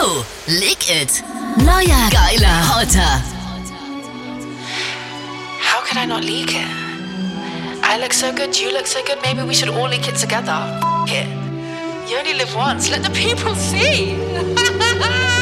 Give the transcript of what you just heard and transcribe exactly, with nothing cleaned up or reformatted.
Yo, Leak It. Neuer, geiler, hotter. How could I not leak it? I look so good, you look so good, maybe we should all leak it together. F it. You only live once, let the people see.